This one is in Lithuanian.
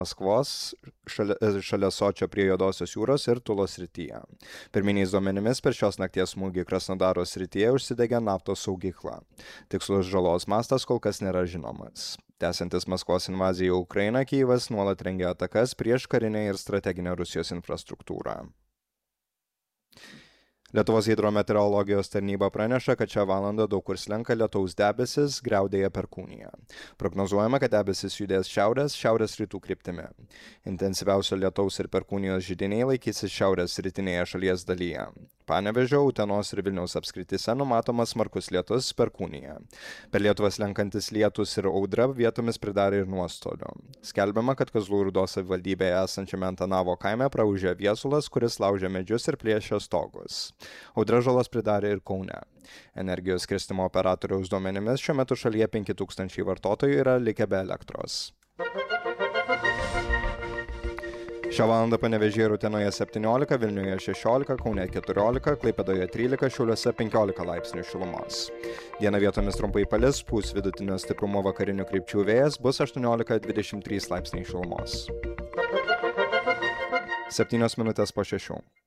Maskvos šalia Sočio prie Juodosios jūros ir Tulos srityje. Pirminiais duomenimis per šios nakties smūgį Krasnodaro srityje užsidegė naftos saugykla. Tikslus žalos mastas kol kas nėra žinomas. Tęsiantis Maskvos invaziją į Ukrainą, Kyjivas nuolat rengia atakas prieš karinę ir strateginę Rusijos infrastruktūrą. Lietuvos hidrometeorologijos tarnyba praneša, kad šią valandą daug kur slenka lietaus debesis, griaudėja Perkūnija. Prognozuojama, kad debesis judės šiaurės rytų kryptimi. Intensyviausio lietaus ir Perkūnijos židiniai laikysis šiaurės rytinėje šalies dalyje. Panevėžio, Utenos ir Vilniaus apskrityse numatomas smarkus lietus Perkūnija. Per Lietuvą slenkantis lietus ir audra vietomis pridarė ir nuostolių. Skelbiama, kad Kazlų Rūdos savivaldybėje esančiame Antanavo kaime praūžė viesulas, kuris laužė medžius ir plėšė stogus. Audra žalos pridarė ir Kaune. Energijos skirstymo operatoriaus duomenimis šiuo metu šalyje 5000 vartotojų yra likę be elektros. Šią valandą Panevėžyje ir Utenoje 17, Vilniuje 16, Kaune 14, Klaipėdoje 13, Šiauliuose 15 laipsnių šilumos. Dieną vietomis trumpai palis, pūs vidutinio stiprumo vakarinių krypčių vėjas, bus 18–23 laipsniai šilumos. 7 minutės po 6.